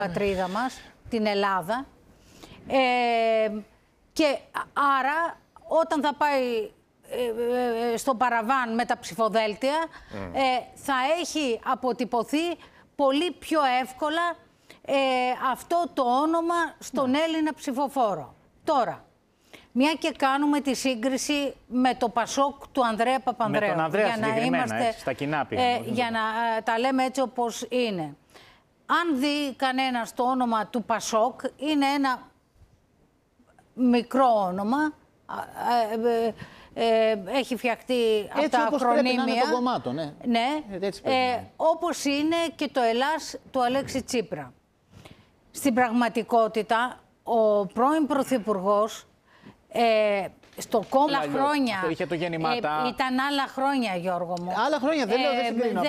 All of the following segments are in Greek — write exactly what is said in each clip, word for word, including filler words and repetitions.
πατρίδα μας, την Ελλάδα. Ε, και άρα όταν θα πάει ε, ε, στο παραβάν με τα ψηφοδέλτια mm. ε, θα έχει αποτυπωθεί πολύ πιο εύκολα ε, αυτό το όνομα στον mm. Έλληνα ψηφοφόρο. Τώρα, μια και κάνουμε τη σύγκριση με το Πασόκ του Ανδρέα Παπανδρέου. Με τον Ανδρέα για να είμαστε, έτσι, στα κοινά πήγαμε, ε, για να ε, τα λέμε έτσι όπως είναι. Αν δει κανένας το όνομα του Πασόκ, είναι ένα μικρό όνομα, ε, ε, ε, έχει φτιαχτεί από τα ακρονίμια. Των κομμάτων, ναι. Ναι, ε, όπως είναι και το Ελλάς του Αλέξη Τσίπρα. Στην πραγματικότητα, ο πρώην Πρωθυπουργός ε, στο κόμμα χρόνια. Είχε το γεννηματά. Ε, ήταν άλλα χρόνια, Γιώργο μου. Άλλα χρόνια δεν λέω, δεν συγκρίνω.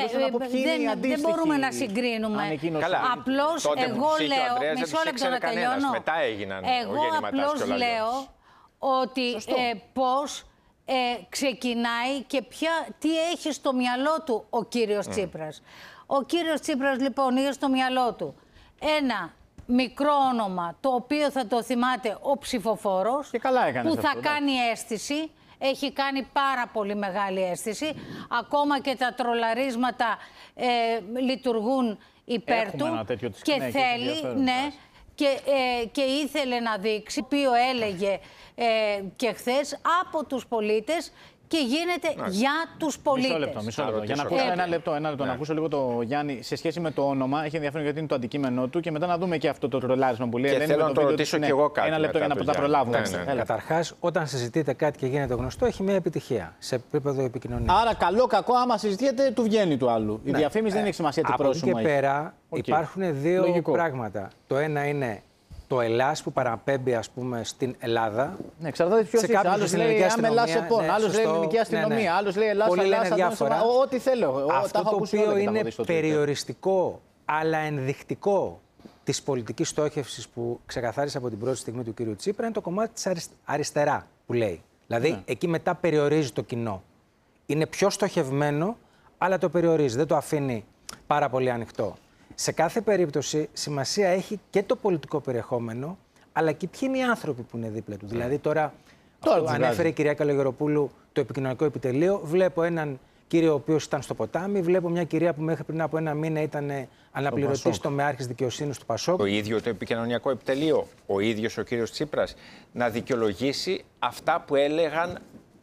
Ε, δεν, δεν μπορούμε να συγκρίνουμε. Απλώς εγώ λέω. Μισό λεπτό να τελειώνω. Μετά έγιναν εγώ απλώς λέω ότι ε, πώς ε, ξεκινάει και ποια, τι έχει στο μυαλό του ο κύριος mm. Τσίπρας. Ο κύριος Τσίπρας λοιπόν είχε στο μυαλό του ένα μικρό όνομα, το οποίο θα το θυμάται ο ψηφοφόρος, και καλά έκανες που θα αυτό, κάνει αίσθηση, έχει κάνει πάρα πολύ μεγάλη αίσθηση, ακόμα και τα τρολαρίσματα ε, λειτουργούν υπέρ Έχουμε του και θέλει, ναι, και, ε, και ήθελε να δείξει, το οποίο έλεγε ε, και χθες από τους πολίτες, και γίνεται ναι. για τους πολίτες. Μισό λεπτό, μισό λεπτό. Για να ακούσω ένα λεπτό, ένα λεπτό ναι. να ακούσω λίγο το Γιάννη σε σχέση με το όνομα. Έχει ενδιαφέρον γιατί είναι το αντικείμενό του και μετά να δούμε και αυτό το τρολάρισμα που λέει. Και θέλω να το ρωτήσω κι εγώ κάτι. Ένα λεπτό για να τα προλάβουμε. Ναι, ναι. Καταρχάς, όταν συζητείτε κάτι και γίνεται γνωστό, έχει μια επιτυχία σε επίπεδο επικοινωνίας. Άρα, καλό, κακό, άμα συζητιέται, του βγαίνει του άλλου. Η ναι. διαφήμιση δεν έχει σημασία τι πρόσωπο έχει. Από εκεί και πέρα υπάρχουν δύο πράγματα. Το ένα είναι το Ελλάς που παραπέμπει, ας πούμε, στην Ελλάδα. Ναι, εξαρτάται ποιος είσαι. Άλλος λέει «Άμε Ελλάς ΕΠΟΝ», άλλος λέει «Ελληνική αστυνομία», ναι, ναι. άλλος λέει «Ελλάς διάφορα». Ό,τι θέλω. Αυτό το οποίο είναι περιοριστικό, αλλά ενδεικτικό της πολιτικής στόχευσης που ξεκαθάρισε από την πρώτη στιγμή του κύριου Τσίπρα είναι το κομμάτι της αριστερά που λέει. Δηλαδή, ναι. εκεί μετά περιορίζει το κοινό. Είναι πιο στοχευμένο, αλλά το περιορίζει. Δεν το αφήνει πάρα πολύ ανοιχτό. Σε κάθε περίπτωση σημασία έχει και το πολιτικό περιεχόμενο, αλλά και ποιοι είναι οι άνθρωποι που είναι δίπλα του. Mm. Δηλαδή τώρα, τώρα ανέφερε η κυρία Καλογεροπούλου το επικοινωνικό επιτελείο. Βλέπω έναν κύριο ο οποίος ήταν στο ποτάμι, βλέπω μια κυρία που μέχρι πριν από ένα μήνα ήταν αναπληρωτής τομεάρχης δικαιοσύνης του Πασόκ. Το ίδιο το επικοινωνιακό επιτελείο, ο ίδιος ο κύριος Τσίπρας, να δικαιολογήσει αυτά που έλεγαν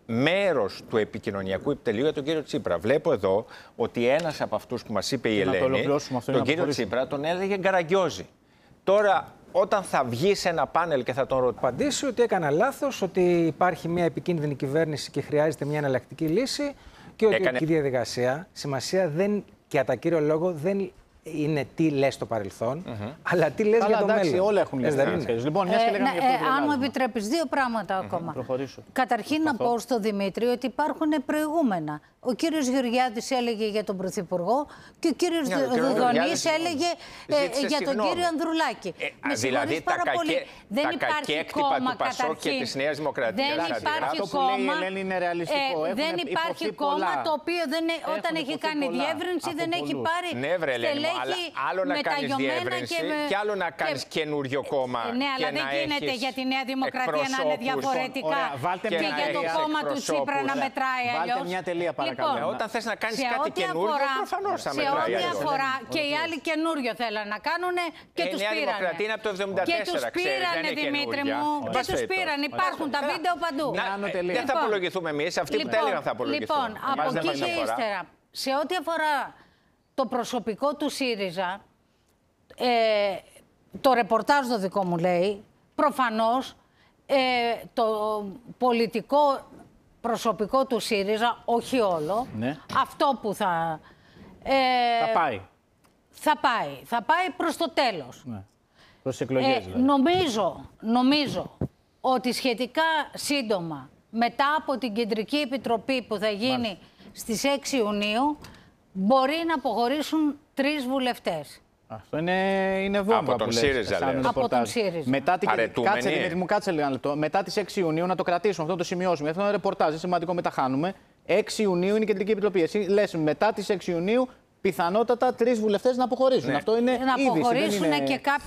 μέρος του επικοινωνιακού επιτελείου για τον κύριο Τσίπρα. Βλέπω εδώ ότι ένας από αυτούς που μας είπε η Ελένη, τον κύριο Τσίπρα, τον έλεγε γκαραγκιόζη. Τώρα, όταν θα βγει σε ένα πάνελ και θα τον ρωτήσει. Απαντήσει ότι έκανα λάθος, ότι υπάρχει μια επικίνδυνη κυβέρνηση και χρειάζεται μια εναλλακτική λύση και ότι Έκανε... η διαδικασία σημασία δεν, και κατά κύριο λόγο δεν είναι τι λες στο παρελθόν, mm-hmm. αλλά τι λες για το εντάξει, μέλλον. Όλα έχουν λες. Λοιπόν, μιας και λέγαμε ε, για αυτό ε, αν μου επιτρέπεις, δύο πράγματα ακόμα. Mm-hmm. Καταρχήν Προσπαθώ. να πω στο Δημήτρη ότι υπάρχουν προηγούμενα. Ο κύριος Γεωργιάδης έλεγε για τον Πρωθυπουργό και ο κύριος yeah, Δουδονής έλεγε ε, για τον κύριο Ανδρουλάκη. Ε, Με δηλαδή τα, κακέ, δεν τα κακέκτυπα του Πασόκ και της Νέας Δημοκρατίας. Δεν υπάρχει κόμμα, ε, δεν υπάρχει κόμμα το οποίο δεν, όταν έχει κάνει διεύρυνση δεν έχει πάρει στελέχη. Αλλά άλλο να κάνεις διεύρυνση και, και άλλο να κάνεις και... καινούριο κόμμα. Ναι, αλλά δεν γίνεται για τη Νέα Δημοκρατία να είναι διαφορετικά και, και για το κόμμα του Τσίπρα να μετράει αλλιώς. Μια τελεία παρακαλώ. Λοιπόν, όταν θες να κάνεις κάτι καινούριο, προφανώς θα μετράει. Σε ό,τι αφορά και οι άλλοι καινούριο θέλαν να κάνουν και τους πήρανε. Η Νέα Δημοκρατία είναι από το εβδομήντα τέσσερα, και τους πήρανε, Δημήτρη μου, και τους πήρανε. Υπάρχουν τα βίντεο παντού. Δεν θα απολογηθούμε εμείς, αυτοί που τα έλεγαν θα απολογηθούν. Λοιπόν, από εκεί και ύστερα, σε ό,τι αφορά το προσωπικό του ΣΥΡΙΖΑ, ε, το ρεπορτάζ το δικό μου λέει, προφανώς ε, το πολιτικό προσωπικό του ΣΥΡΙΖΑ, όχι όλο, ναι. αυτό που θα... Ε, θα πάει. Θα πάει. Θα πάει προς το τέλος. Ναι. Προς τις εκλογές, ε, δηλαδή. Νομίζω, νομίζω ότι σχετικά σύντομα, μετά από την Κεντρική Επιτροπή που θα γίνει Μάλιστα. στις έξι Ιουνίου, μπορεί να αποχωρήσουν τρεις βουλευτές. Αυτό είναι, είναι βόμβα από τον ΣΥΡΙΖΑ, λέει. Από τον ΣΥΡΙΖΑ. Μετά την... Κάτσε, Δημήτρη μου, κάτσε λίγο ένα λεπτό. Μετά τις έξι Ιουνίου να το κρατήσουμε, αυτό να το σημειώσουμε. Αυτό είναι ένα ρεπορτάζ, είναι σημαντικό, μην τα χάνουμε. έξι Ιουνίου είναι η Κεντρική Επιτροπή. Εσύ λες μετά τις έξι Ιουνίου πιθανότατα τρεις βουλευτές να αποχωρήσουν. Ναι. Αυτό είναι να είδηση, αποχωρήσουν είναι... και κάποιοι.